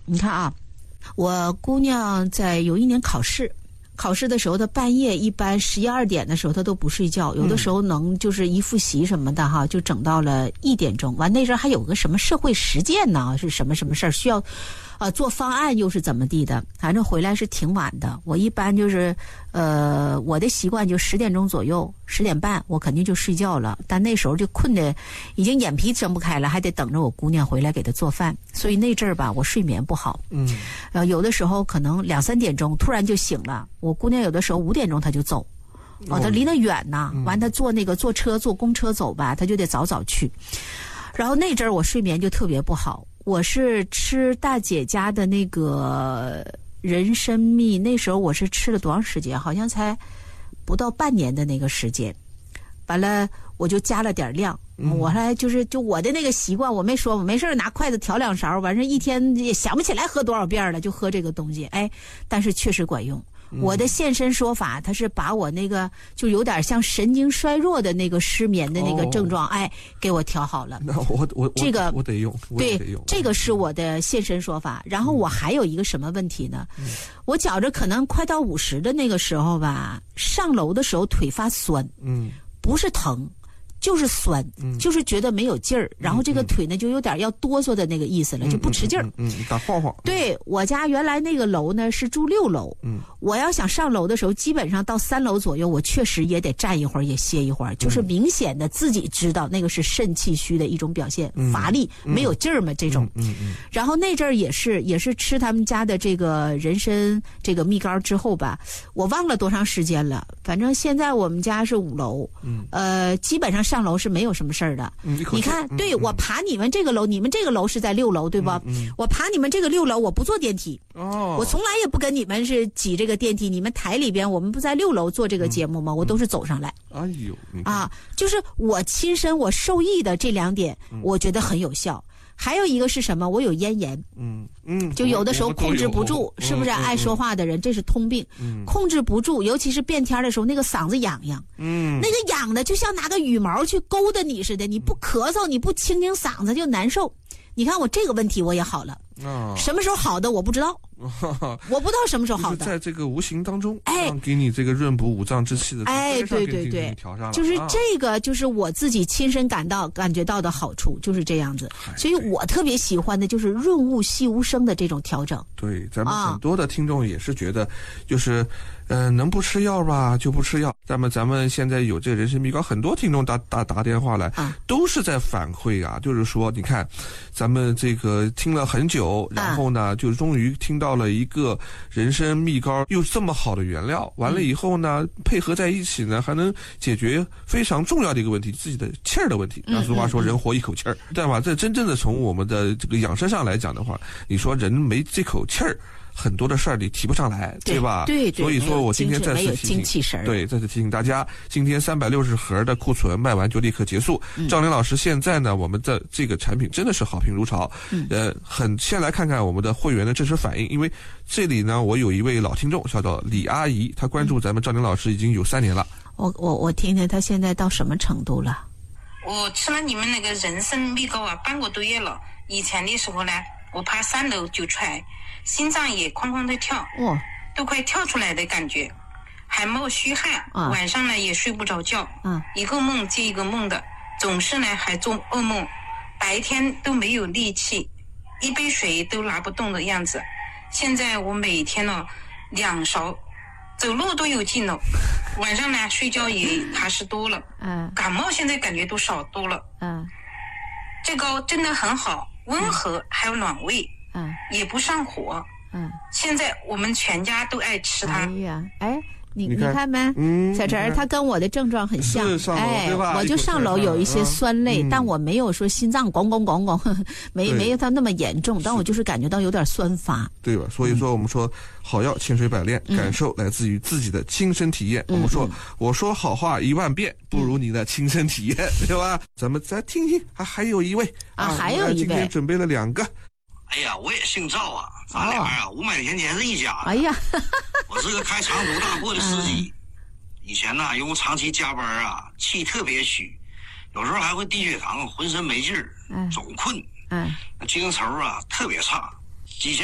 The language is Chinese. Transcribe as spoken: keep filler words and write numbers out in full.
你看啊，我姑娘在有一年考试。考试的时候，她半夜一般十一二点的时候，她都不睡觉，有的时候能就是一复习什么的哈，就整到了一点钟。完那阵还有个什么社会实践呢，是什么什么事儿需要，呃，做方案又是怎么地的，反正回来是挺晚的。我一般就是，呃，我的习惯就十点钟左右，十点半我肯定就睡觉了。但那时候就困得已经眼皮睁不开了，还得等着我姑娘回来给她做饭，所以那阵儿吧，我睡眠不好。嗯，呃，有的时候可能两三点钟突然就醒了。我姑娘有的时候五点钟她就走，哦，她离得远呐，完她坐那个坐车坐公车走吧，她就得早早去。然后那阵儿我睡眠就特别不好，我是吃大姐家的那个人参蜜，那时候我是吃了多长时间？好像才不到半年的那个时间。完了我就加了点量，嗯、我还就是就我的那个习惯，我没说，我没事拿筷子调两勺，完事一天也想不起来喝多少遍了，就喝这个东西，哎，但是确实管用。我的现身说法，他是把我那个就有点像神经衰弱的那个失眠的那个症状，哦、哎，给我调好了。 那我我这个我得用，我对得用， 这个是我的现身说法。然后我还有一个什么问题呢？嗯、我觉着可能快到五十的那个时候吧，上楼的时候腿发酸，嗯，不是疼。就是酸，嗯、就是觉得没有劲儿，然后这个腿呢就有点要哆嗦的那个意思了，嗯、就不持劲儿， 嗯，嗯打晃晃。 对，我家原来那个楼呢是住六楼，嗯，我要想上楼的时候，基本上到三楼左右，我确实也得站一会儿，也歇一会儿，就是明显的自己知道那个是肾气虚的一种表现，嗯、乏力、没有劲儿嘛这种。嗯 嗯, 嗯。然后那阵儿也是也是吃他们家的这个人参这个蜜膏之后吧，我忘了多长时间了，反正现在我们家是五楼，嗯，呃，基本上上楼是没有什么事儿的。嗯、你看，对、嗯、我爬你们这个楼，你们这个楼是在六楼对吧？嗯嗯、我爬你们这个六楼，我不坐电梯。哦，我从来也不跟你们是挤这个电梯。你们台里边，我们不在六楼做这个节目吗？嗯、我都是走上来。 哎呦， 啊，就是我亲身我受益的这两点，嗯、我觉得很有效。还有一个是什么？我有咽炎，嗯嗯，就有的时候控制不住，是不是？爱说话的人，这是通病，嗯，控制不住，尤其是变天的时候，那个嗓子痒痒，嗯，那个痒的就像拿个羽毛去勾搭你似的，你不咳嗽，你不清清嗓子就难受。你看我这个问题我也好了，啊，什么时候好的我不知道，我不知道什么时候好的， 在这个无形当中，哎，给你这个润补五脏之气的， 哎，对对对，就是这个，就是我自己亲身感到感觉到的好处，就是这样子。所以我特别喜欢的就是润物细无声的这种调整。 对，咱们很多的听众也是觉得，就是。呃，能不吃药吧就不吃药。咱们咱们现在有这个人参蜜膏，很多听众打打打电话来，啊、都是在反馈啊，就是说，你看，咱们这个听了很久，然后呢，啊、就终于听到了一个人参蜜膏又这么好的原料，完了以后呢，嗯、配合在一起呢，还能解决非常重要的一个问题，自己的气儿的问题。那俗话说，人活一口气儿，对吧？这真正的从我们的这个养生上来讲的话，你说人没这口气儿。很多的事儿你提不上来， 对, 对吧？ 对对。 所以说我今天再次提醒， 对，再次提醒大家，今天三百六十盒的库存卖完就立刻结束。嗯、赵玲老师，现在呢，我们的这个产品真的是好评如潮。嗯、呃，很先来看看我们的会员的真实反应，因为这里呢，我有一位老听众叫做李阿姨，她关注咱们赵玲老师已经有三年了。 我我我听听她现在到什么程度了？ 我吃了你们那个人参蜜膏啊，半个多月了。以前的时候呢，我爬三楼就踹。心脏也哐哐的跳，哦，都快跳出来的感觉，还冒虚汗，啊、晚上呢也睡不着觉，嗯，一个梦接一个梦的，总是呢还做噩梦，白天都没有力气，一杯水都拿不动的样子。现在我每天呢两勺，走路都有劲了，晚上呢睡觉也踏实多了，嗯，感冒现在感觉都少多了，嗯，这膏真的很好，温和还有暖胃。嗯，也不上火。嗯，现在我们全家都爱吃它。 哎呀，哎，你你看没？嗯，小陈儿他跟我的症状很像。 是上楼哎， 对吧？ 我就上楼有一些酸累，嗯、但我没有说心脏咣咣咣咣，没没有他那么严重，但我就是感觉到有点酸乏。 对吧？所以说我们说好药千锤百炼，嗯、感受来自于自己的亲身体验。嗯、我们说、嗯、我说好话一万遍，不如你的亲身体验，嗯、对吧？咱们再听听，还还有一位啊，还有一位， 今天准备了两个。 哎呀，我也姓赵啊，咱俩啊五百年前是一家的。 哎呀， 我是个开长途大货的司机，以前呢因为长期加班啊，气特别虚，有时候还会低血糖，浑身没劲儿，总困，嗯，精神头啊特别差。以前